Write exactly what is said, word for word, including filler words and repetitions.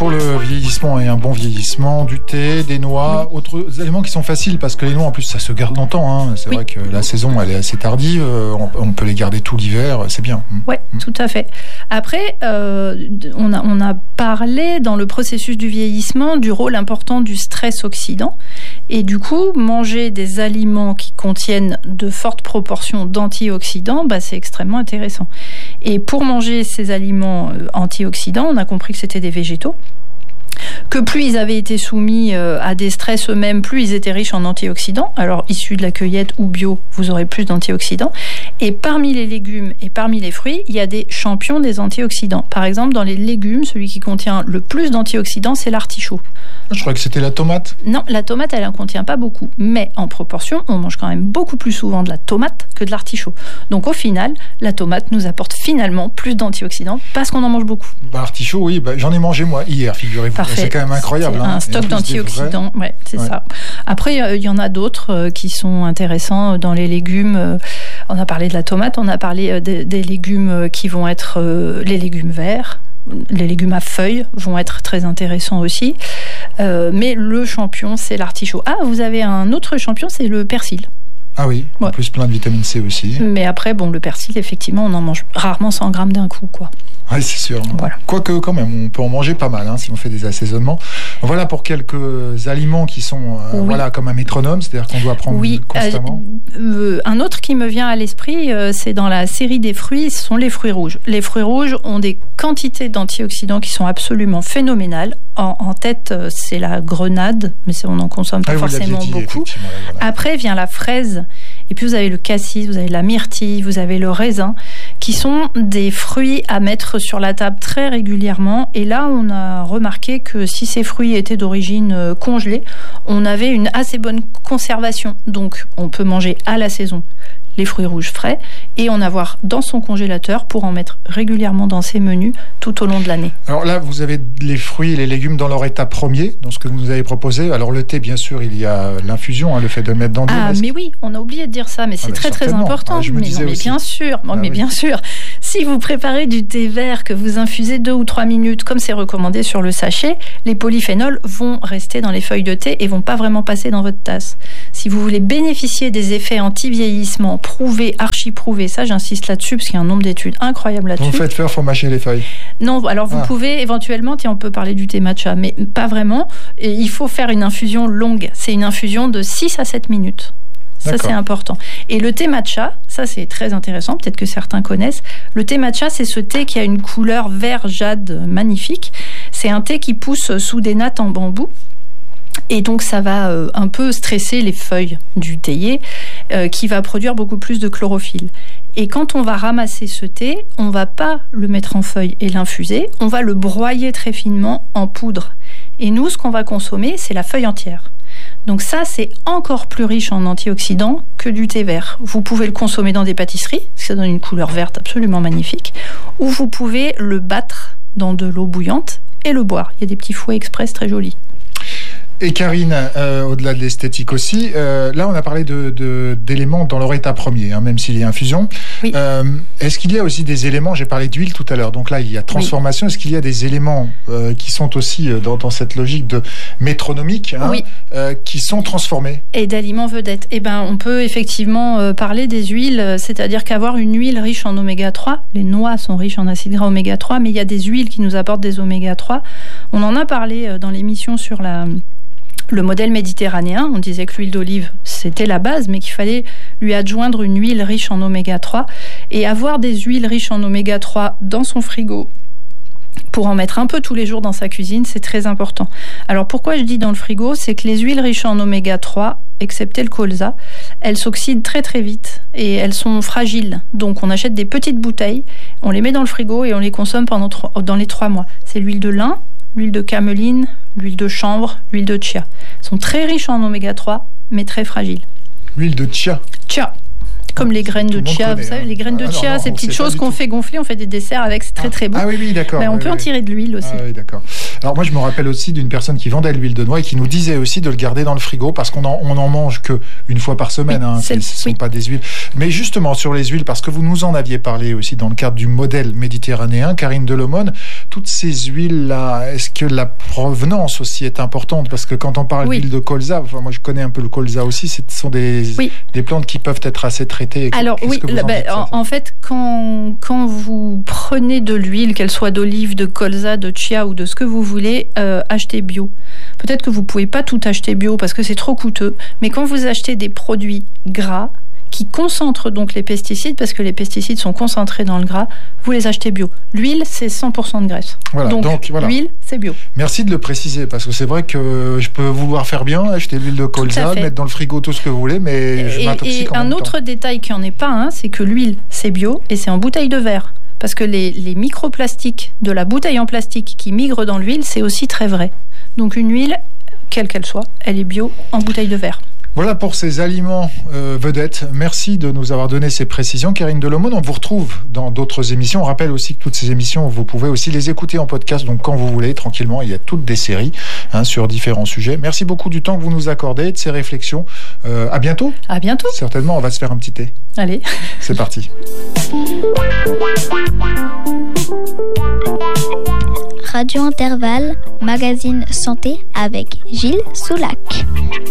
pour le vieillissement et un bon vieillissement, du thé, des noix, oui. autres éléments qui sont faciles parce que les noix en plus ça se garde longtemps. Hein. C'est oui. vrai que la saison elle est assez tardive, on, on peut les garder tout l'hiver, c'est bien. Oui, mmh. tout à fait. Après, euh, on, a, on a parlé dans le processus du vieillissement du rôle important du stress oxydant et du coup, manger des aliments qui contiennent de fortes proportions d'antioxydants, bah, c'est extrêmement intéressant. Et pour manger ces aliments antioxydants, on a compris que c'était des végétaux, que plus ils avaient été soumis à des stress eux-mêmes, plus ils étaient riches en antioxydants. Alors, issus de la cueillette ou bio, vous aurez plus d'antioxydants. Et parmi les légumes et parmi les fruits, il y a des champions des antioxydants. Par exemple, dans les légumes, celui qui contient le plus d'antioxydants, c'est l'artichaut. Je croyais que c'était la tomate. Non, la tomate, elle n'en contient pas beaucoup. Mais en proportion, on mange quand même beaucoup plus souvent de la tomate que de l'artichaut. Donc au final, la tomate nous apporte finalement plus d'antioxydants parce qu'on en mange beaucoup. Bah, l'artichaut, oui, bah, j'en ai mangé moi hier, figurez-vous. Parfait. C'est quand même incroyable. C'est hein. un stock d'antioxydants, ouais, c'est ouais. ça. Après, il euh, y en a d'autres euh, qui sont intéressants dans les légumes. Euh, on a parlé de la tomate, on a parlé euh, des, des légumes qui vont être euh, les légumes verts. Les légumes à feuilles vont être très intéressants aussi. Euh, mais le champion, c'est l'artichaut. Ah, vous avez un autre champion, c'est le persil. Ah oui, en ouais. plus plein de vitamine C aussi. Mais après, bon, le persil, effectivement, on en mange rarement cent grammes d'un coup, quoi. Oui, c'est sûr. Voilà. Quoique, quand même, on peut en manger pas mal hein, si on fait des assaisonnements. Voilà pour quelques aliments qui sont euh, oui. voilà, comme un métronome, c'est-à-dire qu'on doit prendre oui. constamment. Euh, un autre qui me vient à l'esprit, euh, c'est dans la série des fruits, ce sont les fruits rouges. Les fruits rouges ont des quantités d'antioxydants qui sont absolument phénoménales. En, en tête, c'est la grenade, mais on n'en consomme pas ah, forcément dit, beaucoup. Voilà. Après vient la fraise, et puis vous avez le cassis, vous avez la myrtille, vous avez le raisin, qui sont des fruits à mettre sur la table très régulièrement. Et là, on a remarqué que si ces fruits étaient d'origine congelée, on avait une assez bonne conservation. Donc, on peut manger à la saison les fruits rouges frais et en avoir dans son congélateur pour en mettre régulièrement dans ses menus tout au long de l'année. Alors là, vous avez les fruits et les légumes dans leur état premier, dans ce que vous nous avez proposé. Alors le thé, bien sûr, il y a l'infusion, hein, le fait de le mettre dans l'eau. Ah, mais oui, on a oublié de dire ça, mais c'est ah, très très important. Ah, je me mais disais non, mais aussi. bien sûr, non, ah, mais oui. bien sûr. Si vous préparez du thé vert que vous infusez deux ou trois minutes, comme c'est recommandé sur le sachet, les polyphénols vont rester dans les feuilles de thé et vont pas vraiment passer dans votre tasse. Si vous voulez bénéficier des effets anti-vieillissement prouvés, archi-prouvés, ça j'insiste là-dessus parce qu'il y a un nombre d'études incroyables là-dessus. Vous faites faire, faut mâcher les feuilles. Non, alors vous ah. pouvez éventuellement, tiens, on peut parler du thé matcha, mais pas vraiment. Et il faut faire une infusion longue. C'est une infusion de six à sept minutes. Ça, D'accord. c'est important. Et le thé matcha, ça, c'est très intéressant. Peut-être que certains connaissent. Le thé matcha, c'est ce thé qui a une couleur vert jade magnifique. C'est un thé qui pousse sous des nattes en bambou. Et donc, ça va euh, un peu stresser les feuilles du théier, euh, qui va produire beaucoup plus de chlorophylle. Et quand on va ramasser ce thé, on ne va pas le mettre en feuille et l'infuser. On va le broyer très finement en poudre. Et nous, ce qu'on va consommer, c'est la feuille entière. Donc ça, c'est encore plus riche en antioxydants que du thé vert. Vous pouvez le consommer dans des pâtisseries, parce que ça donne une couleur verte absolument magnifique, ou vous pouvez le battre dans de l'eau bouillante et le boire. Il y a des petits fouets express très jolis. Et Karine, euh, au-delà de l'esthétique aussi, euh, là on a parlé de, de, d'éléments dans leur état premier, hein, même s'il y a infusion. Oui. Euh, est-ce qu'il y a aussi des éléments, j'ai parlé d'huile tout à l'heure, donc là il y a transformation, oui. Est-ce qu'il y a des éléments euh, qui sont aussi dans, dans cette logique de métronomique, hein, oui. euh, qui sont transformés? Et d'aliments vedettes. Eh ben, on peut effectivement euh, parler des huiles, c'est-à-dire qu'avoir une huile riche en oméga trois, les noix sont riches en acides gras oméga trois, mais il y a des huiles qui nous apportent des oméga trois. On en a parlé dans l'émission sur la... le modèle méditerranéen. On disait que l'huile d'olive, c'était la base, mais qu'il fallait lui adjoindre une huile riche en oméga trois. Et avoir des huiles riches en oméga trois dans son frigo, pour en mettre un peu tous les jours dans sa cuisine, c'est très important. Alors pourquoi je dis dans le frigo, c'est que les huiles riches en oméga trois, excepté le colza, elles s'oxydent très très vite et elles sont fragiles. Donc on achète des petites bouteilles, on les met dans le frigo et on les consomme pendant trois, dans les trois mois. C'est l'huile de lin, l'huile de cameline, l'huile de chanvre, l'huile de chia. Elles sont très riches en oméga trois, mais très fragiles. L'huile de chia. Chia. Comme les graines de chia, connaît, vous savez, hein. les graines de ah, chia, non, non, ces petites choses qu'on tout. fait gonfler, on fait des desserts avec, c'est très ah. très bon. Ah oui, oui, d'accord. Ben, on oui, peut oui. en tirer de l'huile aussi. Ah oui, d'accord. Alors moi, je me rappelle aussi d'une personne qui vendait l'huile de noix et qui nous disait aussi de le garder dans le frigo parce qu'on en, on en mange que une fois par semaine. Oui, hein, ce ne sont oui. pas des huiles. Mais justement, sur les huiles, parce que vous nous en aviez parlé aussi dans le cadre du modèle méditerranéen, Karine Delomone, toutes ces huiles-là, est-ce que la provenance aussi est importante? Parce que quand on parle oui. d'huile de colza, enfin, moi je connais un peu le colza aussi, ce sont des, oui. des plantes qui peuvent être assez traitées. Alors Qu'est-ce oui, que vous en, ben, en, en fait, quand, quand vous prenez de l'huile, qu'elle soit d'olive, de colza, de chia ou de ce que vous voulez, euh, achetez bio. Peut-être que vous ne pouvez pas tout acheter bio parce que c'est trop coûteux, mais quand vous achetez des produits gras qui concentrent donc les pesticides, parce que les pesticides sont concentrés dans le gras, vous les achetez bio. L'huile, c'est cent pour cent de graisse. Voilà, donc, donc voilà. L'huile, c'est bio. Merci de le préciser, parce que c'est vrai que je peux vouloir faire bien, acheter de l'huile de colza, mettre dans le frigo tout ce que vous voulez, mais et, je m'intoxique en même temps. Et un autre détail qui n'en est pas un, c'est que l'huile, c'est bio et c'est en bouteille de verre. Parce que les, les microplastiques de la bouteille en plastique qui migrent dans l'huile, c'est aussi très vrai. Donc une huile, quelle qu'elle soit, elle est bio en bouteille de verre. Voilà pour ces aliments euh, vedettes. Merci de nous avoir donné ces précisions. Karine Delomone, on vous retrouve dans d'autres émissions. On rappelle aussi que toutes ces émissions, vous pouvez aussi les écouter en podcast, donc quand vous voulez, tranquillement. Il y a toutes des séries hein, sur différents sujets. Merci beaucoup du temps que vous nous accordez, de ces réflexions. Euh, à bientôt. À bientôt. Certainement, on va se faire un petit thé. Allez. C'est parti. Radio Intervalle, magazine santé avec Gilles Soulac.